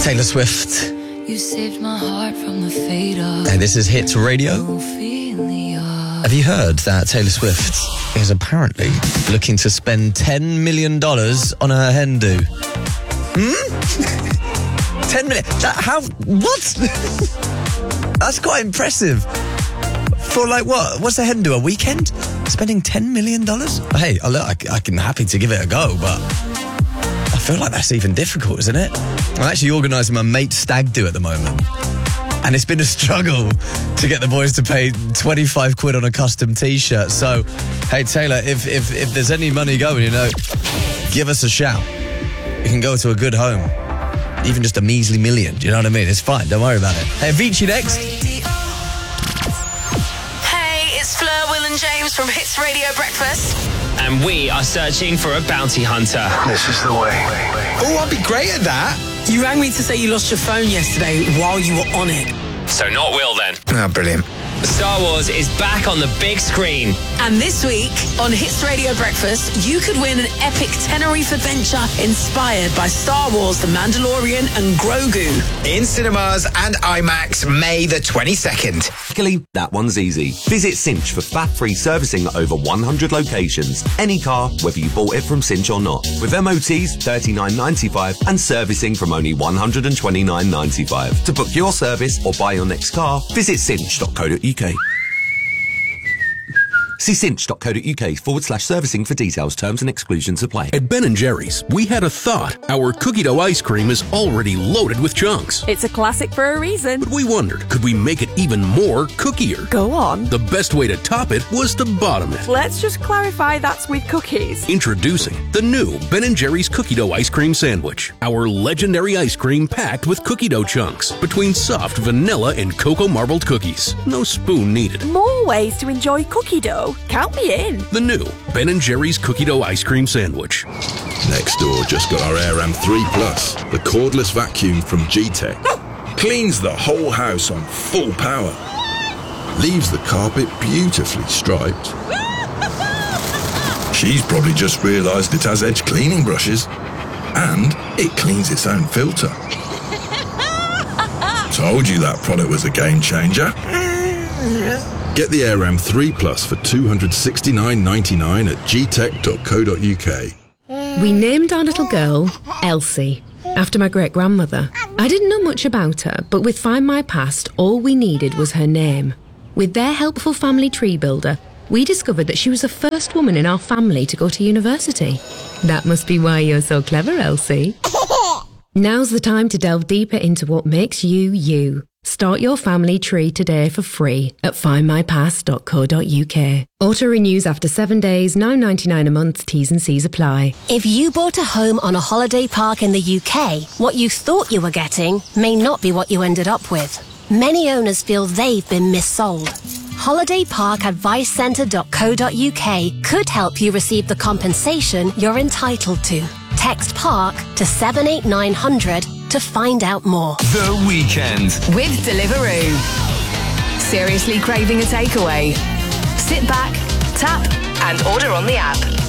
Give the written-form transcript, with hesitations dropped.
Taylor Swift. You saved my heart from the fate of. Hey, this is Hits Radio. Have you heard that Taylor Swift is apparently looking to spend $10 million on her hen do? 10 million? What? That's quite impressive. For like what? What's a hen do? A weekend? Spending $10 million? Hey, look, I can happy to give it a go, but I feel like that's even difficult, isn't it? I'm actually organising my mate's stag do at the moment. And it's been a struggle to get the boys to pay 25 quid on a custom T-shirt. So, hey, Taylor, if there's any money going, give us a shout. You can go to a good home. Even just a measly million, do you know what I mean? It's fine, don't worry about it. Hey, Avicii next. Hey, it's Fleur, Will and James from Hits Radio Breakfast. And we are searching for a bounty hunter. This is the way. Oh, I'd be great at that. You rang me to say you lost your phone yesterday while you were on it. So not Will then. Ah, brilliant. Star Wars is back on the big screen. And this week on Hits Radio Breakfast, you could win an epic Tenerife adventure inspired by Star Wars, The Mandalorian and Grogu. In cinemas and IMAX, May the 22nd. Luckily, that one's easy. Visit Cinch for fat-free servicing at over 100 locations. Any car, whether you bought it from Cinch or not. With MOTs $39.95 and servicing from only $129.95. To book your service or buy your next car, visit cinch.co.uk. See cinch.co.uk/servicing for details, terms and exclusions apply. At Ben & Jerry's, we had a thought. Our cookie dough ice cream is already loaded with chunks. It's a classic for a reason. But we wondered, could we make it even more cookier? Go on. The best way to top it was to bottom it. Let's just clarify that's with cookies. Introducing the new Ben & Jerry's cookie dough ice cream sandwich. Our legendary ice cream packed with cookie dough chunks between soft vanilla and cocoa marbled cookies. No spoon needed. More ways to enjoy cookie dough. Count me in. The new Ben & Jerry's cookie dough ice cream sandwich. Next door just got our AirAm 3 Plus, the cordless vacuum from G-Tech. Cleans the whole house on full power. Leaves the carpet beautifully striped. She's probably just realised it has edge cleaning brushes. And it cleans its own filter. Told you that product was a game changer. Get the AirAm 3 Plus for $269.99 at gtech.co.uk. We named our little girl Elsie, after my great-grandmother. I didn't know much about her, but with Find My Past, all we needed was her name. With their helpful family tree builder, we discovered that she was the first woman in our family to go to university. That must be why you're so clever, Elsie. Now's the time to delve deeper into what makes you, you. Start your family tree today for free at findmypast.co.uk. Auto renews after 7 days, $9.99 a month, T's and C's apply. If you bought a home on a holiday park in the UK, what you thought you were getting may not be what you ended up with. Many owners feel they've been missold. HolidayParkAdviceCentre.co.uk could help you receive the compensation you're entitled to. Text PARK to 78900 to find out more. The Weekend With Deliveroo. Seriously craving a takeaway? Sit back, tap, and order on the app.